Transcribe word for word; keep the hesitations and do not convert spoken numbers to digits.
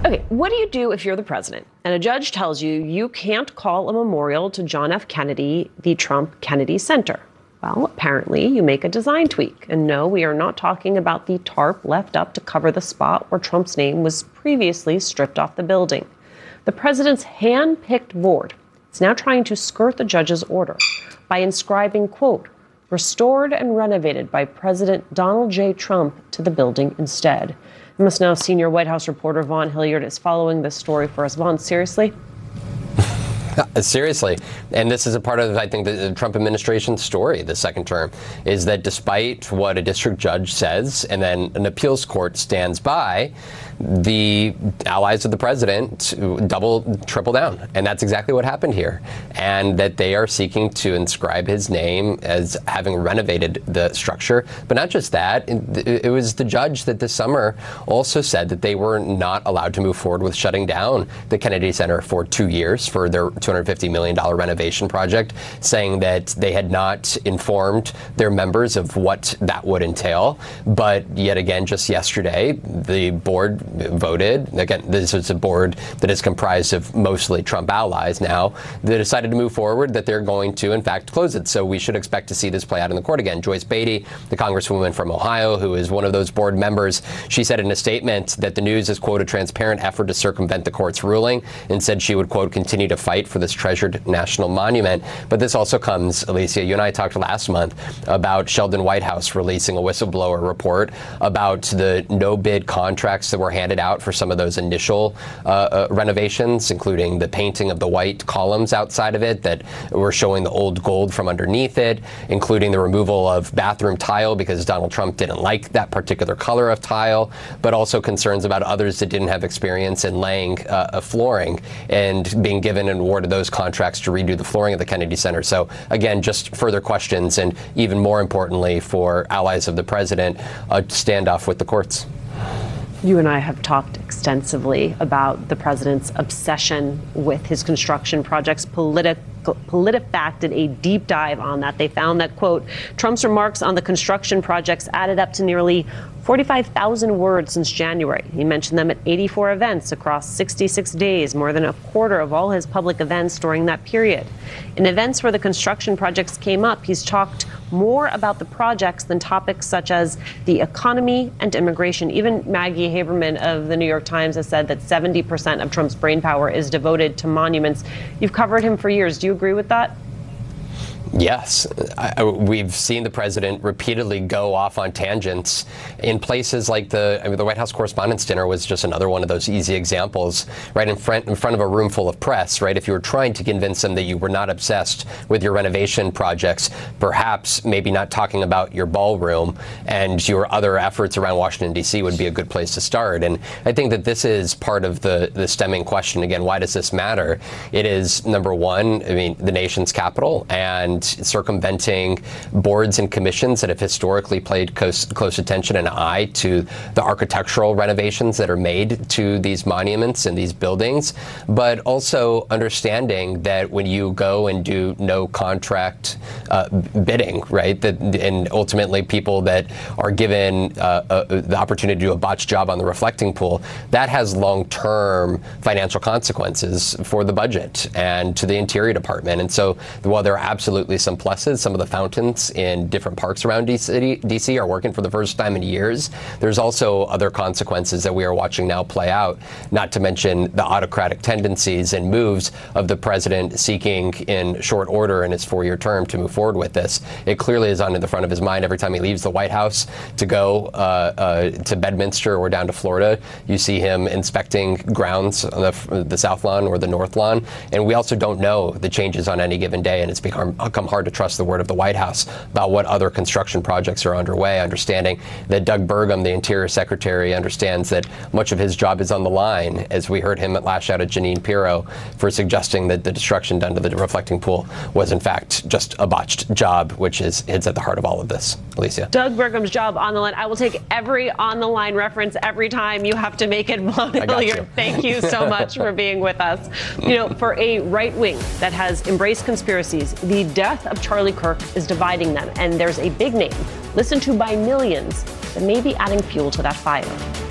Okay, what do you do if you're the president and a judge tells you you can't call a memorial to John F. Kennedy, the Trump Kennedy Center? Well, apparently you make a design tweak. And no, we are not talking about the tarp left up to cover the spot where Trump's name was previously stripped off the building. The president's hand-picked board is now trying to skirt the judge's order by inscribing, quote, restored and renovated by President Donald J. Trump to the building instead. M S N L senior White House reporter Vaughn Hilliard is following this story for us. Vaughn, seriously? Seriously. And this is a part of, I think, the Trump administration's story, the second term, is that despite what a district judge says and then an appeals court stands by, the allies of the president double, triple down. And that's exactly what happened here. And that they are seeking to inscribe his name as having renovated the structure. But not just that, it, it was the judge that this summer also said that they were not allowed to move forward with shutting down the Kennedy Center for two years for their two hundred fifty million dollars renovation project, saying that they had not informed their members of what that would entail. But yet again, just yesterday, the board voted, again, this is a board that is comprised of mostly Trump allies now, they decided to move forward that they're going to, in fact, close it. So we should expect to see this play out in the court again. Joyce Beatty, the congresswoman from Ohio, who is one of those board members, she said in a statement that the news is, quote, a transparent effort to circumvent the court's ruling, and said she would, quote, continue to fight for this treasured national monument. But this also comes, Alicia, you and I talked last month about Sheldon Whitehouse releasing a whistleblower report about the no-bid contracts that were handed out for some of those initial uh, uh, renovations, including the painting of the white columns outside of it that were showing the old gold from underneath it, including the removal of bathroom tile because Donald Trump didn't like that particular color of tile, but also concerns about others that didn't have experience in laying uh, a flooring and being given and awarded those contracts to redo the flooring of the Kennedy Center. So again, just further questions, and even more importantly for allies of the president, a standoff with the courts. You and I have talked extensively about the president's obsession with his construction projects. Political PolitiFact did a deep dive on that. They found that, quote, Trump's remarks on the construction projects added up to nearly forty-five thousand words since January. He mentioned them at eighty-four events across sixty-six days, more than a quarter of all his public events during that period. In events where the construction projects came up, he's talked more about the projects than topics such as the economy and immigration. Even Maggie Haberman of the New York Times has said that seventy percent of Trump's brainpower is devoted to monuments. You've covered him for years. Do you agree with that? Yes. I, we've seen the president repeatedly go off on tangents in places like the, I mean, the White House Correspondents' Dinner was just another one of those easy examples, right in front, in front of a room full of press, right? If you were trying to convince them that you were not obsessed with your renovation projects, perhaps maybe not talking about your ballroom and your other efforts around Washington, D C would be a good place to start. And I think that this is part of the, the stemming question. Again, why does this matter? It is, number one, I mean, the nation's capital, and circumventing boards and commissions that have historically paid close, close attention and eye to the architectural renovations that are made to these monuments and these buildings, but also understanding that when you go and do no contract uh, bidding, right, that, and ultimately people that are given uh, uh, the opportunity to do a botched job on the reflecting pool, that has long-term financial consequences for the budget and to the Interior Department. And so while there are absolutely some pluses, some of the fountains in different parks around D C, D C are working for the first time in years, there's also other consequences that we are watching now play out, not to mention the autocratic tendencies and moves of the president seeking in short order in his four-year term to move forward with this. It clearly is on the front of his mind every time he leaves the White House to go uh, uh, to Bedminster or down to Florida. You see him inspecting grounds on the, the South Lawn or the North Lawn. And we also don't know the changes on any given day, and it's become, become hard to trust the word of the White House about what other construction projects are underway, understanding that Doug Burgum, the Interior Secretary, understands that much of his job is on the line, as we heard him lash out at Jeanine Pirro for suggesting that the destruction done to the reflecting pool was in fact just a botched job, which is hits at the heart of all of this. Alicia. Doug Burgum's job on the line. I will take every on the line reference every time you have to make it. Hilliard, thank you so much for being with us. You know, for a right wing that has embraced conspiracies, the death of Charlie Kirk is dividing them, and there's a big name listened to by millions that may be adding fuel to that fire.